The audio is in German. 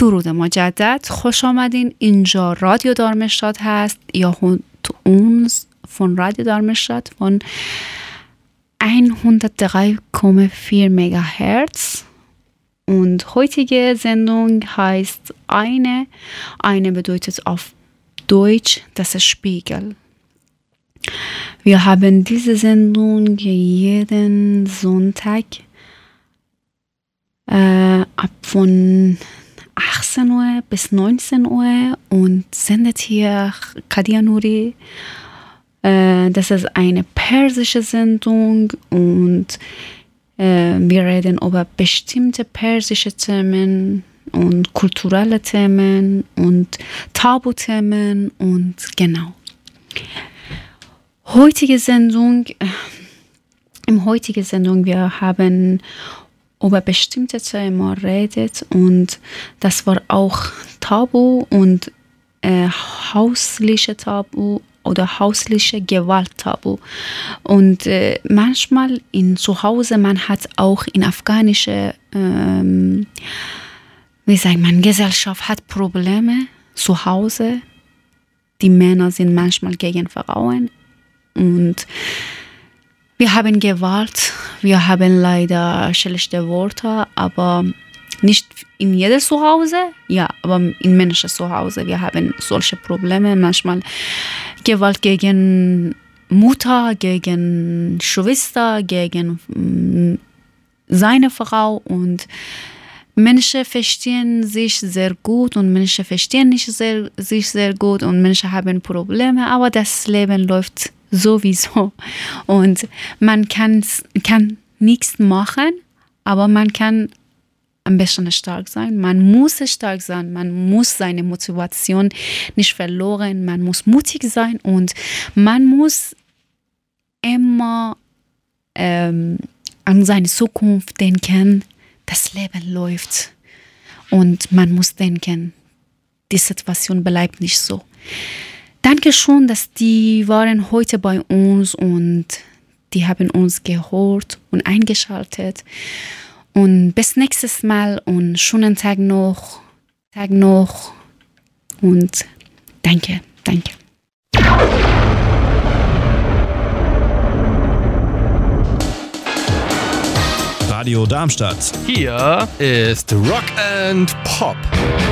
درود مجدد، خوش آمدین. اینجا رادیو دارمشتاد هست یا uns von Radio Darmstadt von 103,4 MHz. Und heutige Sendung heißt eine. Eine bedeutet auf Deutsch das Spiegel. Wir haben diese Sendung jeden Sonntag ab von 18 Uhr bis 19 Uhr und sendet hier Kadia Nouri. Das ist eine persische Sendung und wir reden über bestimmte persische Themen und kulturelle Themen und Tabuthemen und genau. Im heutigen Sendung, wir haben über bestimmte Themen redet und das war auch Tabu und hausliche Tabu oder hausliche Gewalt-Tabu. Und manchmal zu Hause, man hat auch in afghanischer Gesellschaft hat Probleme zu Hause. Die Männer sind manchmal gegen Frauen und wir haben Gewalt, wir haben leider schlechte Worte, aber nicht in jedem Zuhause, ja, aber in manchen Zuhause. Wir haben solche Probleme, manchmal Gewalt gegen Mutter, gegen Schwester, gegen seine Frau und Menschen verstehen sich sehr gut und Menschen verstehen sich sehr gut und Menschen haben Probleme, aber das Leben läuft sowieso und man kann nichts machen, aber man kann ein bisschen stark sein. Man muss stark sein, man muss seine Motivation nicht verlieren, man muss mutig sein und man muss immer an seine Zukunft denken. Das Leben läuft und man muss denken, die Situation bleibt nicht so. Danke schon, dass die waren heute bei uns und die haben uns gehört und eingeschaltet. Und bis nächstes Mal und schönen Tag noch und danke. Radio Darmstadt. Hier ist Rock and Pop.